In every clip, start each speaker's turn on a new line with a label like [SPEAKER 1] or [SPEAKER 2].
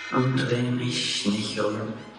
[SPEAKER 1] und dreh mich nicht um.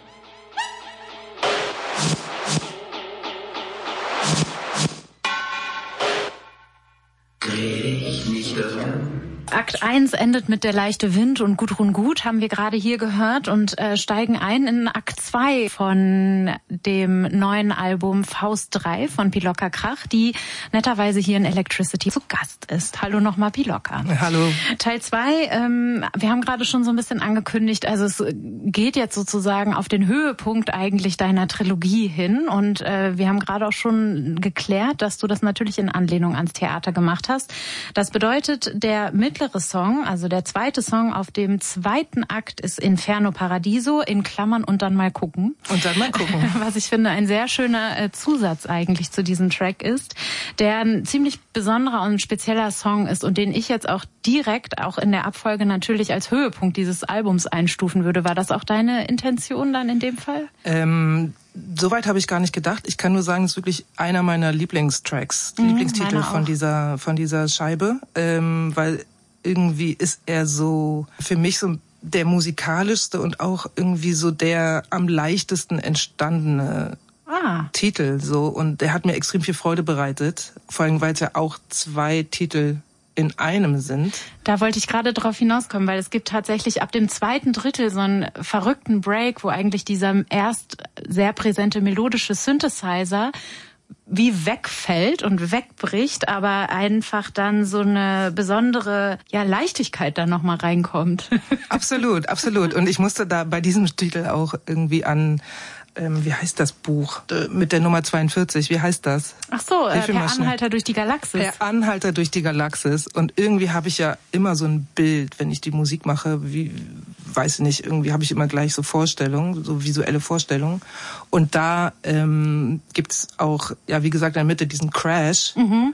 [SPEAKER 1] Dreh dich nicht um.
[SPEAKER 2] Akt 1 endet mit Der leichte Wind und Gudrun Gut haben wir gerade hier gehört und steigen ein in Akt 2 von dem neuen Album Faust 3 von Pilocka Krach, die netterweise hier in Electricity zu Gast ist. Hallo nochmal Pilocka.
[SPEAKER 3] Hallo.
[SPEAKER 2] Teil 2, wir haben gerade schon so ein bisschen angekündigt, also es geht jetzt sozusagen auf den Höhepunkt eigentlich deiner Trilogie hin und wir haben gerade auch schon geklärt, dass du das natürlich in Anlehnung ans Theater gemacht hast. Das bedeutet, der mittlere Song, also der zweite Song auf dem zweiten Akt ist Inferno Paradiso, in Klammern und dann mal gucken.
[SPEAKER 3] Und dann mal gucken.
[SPEAKER 2] Was ich finde ein sehr schöner Zusatz eigentlich zu diesem Track ist, der ein ziemlich besonderer und spezieller Song ist und den ich jetzt auch direkt auch in der Abfolge natürlich als Höhepunkt dieses Albums einstufen würde. War das auch deine Intention dann in dem Fall?
[SPEAKER 3] Soweit habe ich gar nicht gedacht. Ich kann nur sagen, es ist wirklich einer meiner Lieblingstracks, Lieblingstitel von dieser Scheibe, weil irgendwie ist er so für mich so der musikalischste und auch irgendwie so der am leichtesten entstandene Titel so, und der hat mir extrem viel Freude bereitet, vor allem weil es ja auch 2 Titel in einem sind.
[SPEAKER 2] Da wollte ich gerade drauf hinauskommen, weil es gibt tatsächlich ab dem zweiten Drittel so einen verrückten Break, wo eigentlich dieser erst sehr präsente melodische Synthesizer wie wegfällt und wegbricht, aber einfach dann so eine besondere Leichtigkeit da nochmal reinkommt.
[SPEAKER 3] Absolut, absolut. Und ich musste da bei diesem Titel auch irgendwie an, wie heißt das Buch? Mit der Nummer 42, wie heißt das?
[SPEAKER 2] Ach so, Per Anhalter durch die Galaxis.
[SPEAKER 3] Per Anhalter durch die Galaxis. Und irgendwie habe ich ja immer so ein Bild, wenn ich die Musik mache, weiß ich nicht, irgendwie habe ich immer gleich so Vorstellungen, so visuelle Vorstellungen. Und da gibt's auch, ja, wie gesagt, in der Mitte diesen Crash,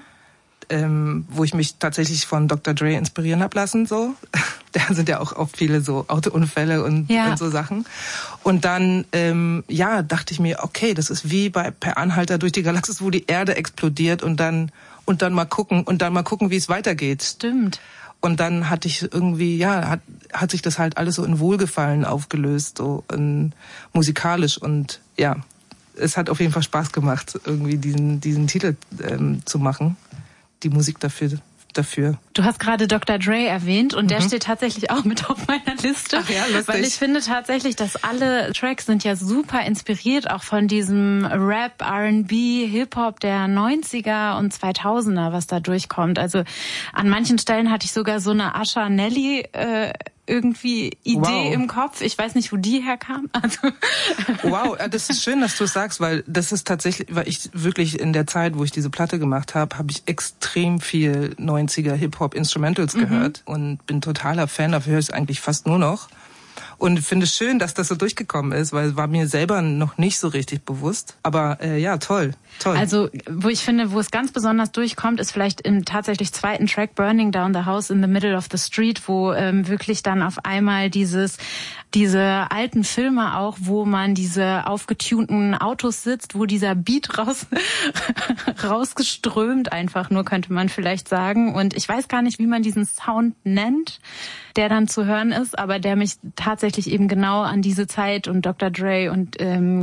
[SPEAKER 3] wo ich mich tatsächlich von Dr. Dre inspirieren hab lassen, so. Da sind ja auch oft viele so Autounfälle und so Sachen. Und dann, dachte ich mir, okay, das ist wie bei Per Anhalter durch die Galaxis, wo die Erde explodiert und dann mal gucken, wie es weitergeht.
[SPEAKER 2] Stimmt.
[SPEAKER 3] Und dann hatte ich irgendwie, hat sich das halt alles so in Wohlgefallen aufgelöst, so musikalisch, und ja, es hat auf jeden Fall Spaß gemacht, irgendwie diesen Titel zu machen, die Musik dafür.
[SPEAKER 2] Du hast gerade Dr. Dre erwähnt und der steht tatsächlich auch mit auf meiner Liste.
[SPEAKER 3] Ach ja, lustig.
[SPEAKER 2] Weil ich finde tatsächlich, dass alle Tracks sind ja super inspiriert, auch von diesem Rap, R&B, Hip-Hop der 90er und 2000er, was da durchkommt. Also an manchen Stellen hatte ich sogar so eine Asha Nelly irgendwie Idee im Kopf. Ich weiß nicht, wo die herkam. Also
[SPEAKER 3] wow, das ist schön, dass du es sagst, weil das ist tatsächlich, weil ich wirklich in der Zeit, wo ich diese Platte gemacht habe, habe ich extrem viel 90er Hip-Hop-Instrumentals gehört und bin totaler Fan, dafür höre ich es eigentlich fast nur noch. Und finde es schön, dass das so durchgekommen ist, weil es war mir selber noch nicht so richtig bewusst. Aber toll.
[SPEAKER 2] Also, wo ich finde, wo es ganz besonders durchkommt, ist vielleicht im tatsächlich zweiten Track Burning Down the House in the Middle of the Street, wo wirklich dann auf einmal diese alten Filme auch, wo man diese aufgetunten Autos sitzt, wo dieser Beat rausgeströmt einfach nur, könnte man vielleicht sagen. Und ich weiß gar nicht, wie man diesen Sound nennt, der dann zu hören ist, aber der mich tatsächlich eben genau an diese Zeit und Dr. Dre und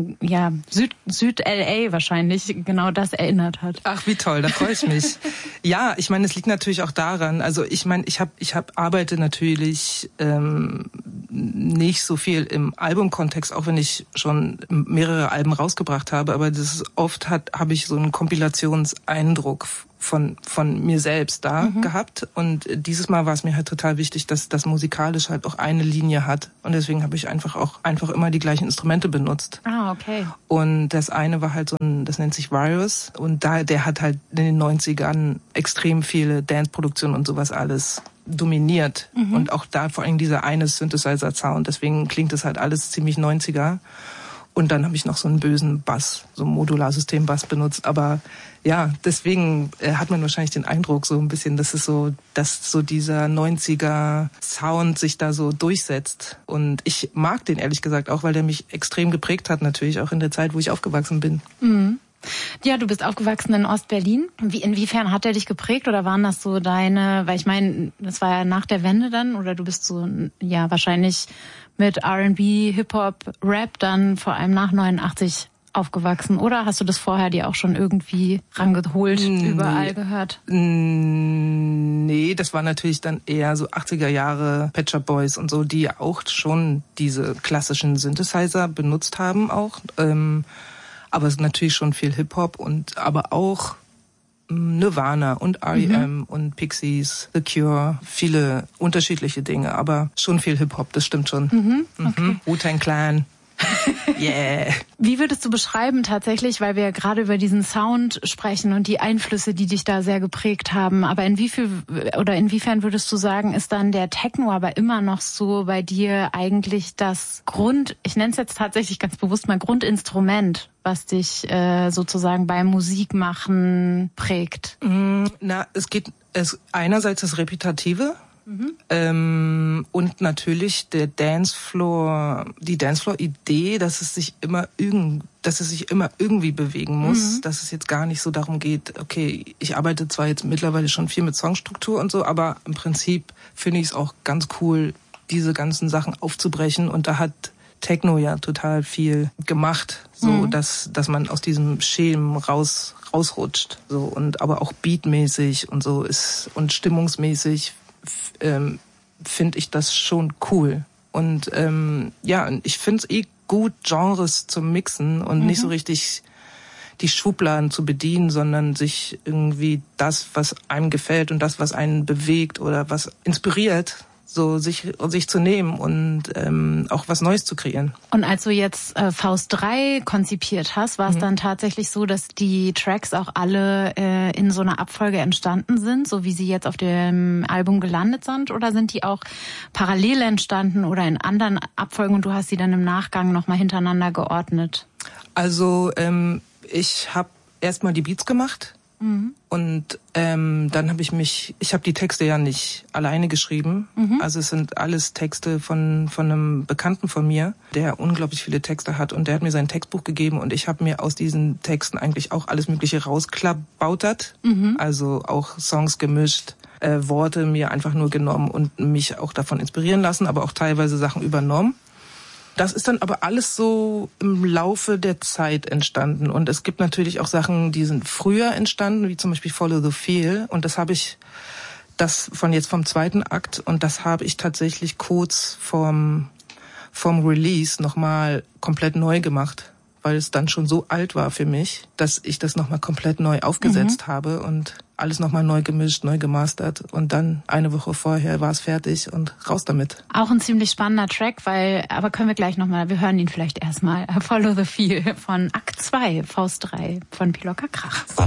[SPEAKER 2] Süd-LA wahrscheinlich genau das erinnert hat.
[SPEAKER 3] Ach, wie toll, da freue ich mich. Ja, ich meine, es liegt natürlich auch daran, also ich meine, ich arbeite natürlich nicht so viel im Albumkontext, auch wenn ich schon mehrere Alben rausgebracht habe, aber das ist oft habe ich so einen Kompilationseindruck von mir selbst da gehabt, und dieses Mal war es mir halt total wichtig, dass das musikalisch halt auch eine Linie hat, und deswegen habe ich einfach immer die gleichen Instrumente benutzt.
[SPEAKER 2] Ah, okay.
[SPEAKER 3] Und das eine war halt das nennt sich Virus, und der hat halt in den 90ern extrem viele Dance-Produktionen und sowas alles dominiert, und auch da vor allem dieser eine Synthesizer-Sound, deswegen klingt das halt alles ziemlich 90er. Und dann habe ich noch so einen bösen Bass, so ein Modularsystem-Bass benutzt. Aber ja, deswegen hat man wahrscheinlich den Eindruck so ein bisschen, dass so dieser 90er-Sound sich da so durchsetzt. Und ich mag den ehrlich gesagt auch, weil der mich extrem geprägt hat, natürlich auch in der Zeit, wo ich aufgewachsen bin.
[SPEAKER 2] Mhm. Ja, du bist aufgewachsen in Ostberlin. Inwiefern hat er dich geprägt oder waren das so deine, weil ich meine, das war ja nach der Wende dann oder du bist so, ja, wahrscheinlich mit R&B, Hip-Hop, Rap dann vor allem nach 89 aufgewachsen oder hast du das vorher dir auch schon irgendwie rangeholt, überall gehört?
[SPEAKER 3] Nee, das war natürlich dann eher so 80er Jahre Pet Shop Boys und so, die auch schon diese klassischen Synthesizer benutzt haben auch. Aber es ist natürlich schon viel Hip-Hop und aber auch Nirvana und R.E.M. und Pixies, The Cure, viele unterschiedliche Dinge, aber schon viel Hip-Hop, das stimmt schon.
[SPEAKER 2] Okay.
[SPEAKER 3] Wu-Tang Clan. Yeah.
[SPEAKER 2] Wie würdest du beschreiben tatsächlich, weil wir ja gerade über diesen Sound sprechen und die Einflüsse, die dich da sehr geprägt haben, aber inwiefern würdest du sagen, ist dann der Techno aber immer noch so bei dir eigentlich das ich nenne es jetzt tatsächlich ganz bewusst mal Grundinstrument, was dich sozusagen beim Musikmachen prägt?
[SPEAKER 3] Es einerseits das Repetitive, und natürlich die Dancefloor-Idee, dass es sich immer irgendwie bewegen muss, dass es jetzt gar nicht so darum geht, okay, ich arbeite zwar jetzt mittlerweile schon viel mit Songstruktur und so, aber im Prinzip finde ich es auch ganz cool, diese ganzen Sachen aufzubrechen und da hat Techno ja total viel gemacht, so dass man aus diesem Schemen rausrutscht, so und aber auch beatmäßig und so ist und stimmungsmäßig finde ich das schon cool. Und ich finde es gut, Genres zu mixen und nicht so richtig die Schubladen zu bedienen, sondern sich irgendwie das, was einem gefällt und das, was einen bewegt oder was inspiriert, so sich zu nehmen und auch was Neues zu kreieren.
[SPEAKER 2] Und als du jetzt Faust 3 konzipiert hast, war es dann tatsächlich so, dass die Tracks auch alle in so einer Abfolge entstanden sind, so wie sie jetzt auf dem Album gelandet sind? Oder sind die auch parallel entstanden oder in anderen Abfolgen und du hast sie dann im Nachgang nochmal hintereinander geordnet?
[SPEAKER 3] Also ich habe erstmal die Beats gemacht. Und dann habe ich habe die Texte ja nicht alleine geschrieben. Also es sind alles Texte von einem Bekannten von mir, der unglaublich viele Texte hat und der hat mir sein Textbuch gegeben und ich habe mir aus diesen Texten eigentlich auch alles Mögliche rausklabautert. Also auch Songs gemischt, Worte mir einfach nur genommen und mich auch davon inspirieren lassen, aber auch teilweise Sachen übernommen. Das ist dann aber alles so im Laufe der Zeit entstanden. Und es gibt natürlich auch Sachen, die sind früher entstanden, wie zum Beispiel Follow the Feel. Und vom zweiten Akt. Und das habe ich tatsächlich kurz vom Release nochmal komplett neu gemacht. Weil es dann schon so alt war für mich, dass ich das nochmal komplett neu aufgesetzt habe und alles nochmal neu gemischt, neu gemastert und dann eine Woche vorher war es fertig und raus damit.
[SPEAKER 2] Auch ein ziemlich spannender Track, aber können wir gleich nochmal, wir hören ihn vielleicht erstmal, Follow the Feel von Akt 2, Faust 3 von Pilocka Krach.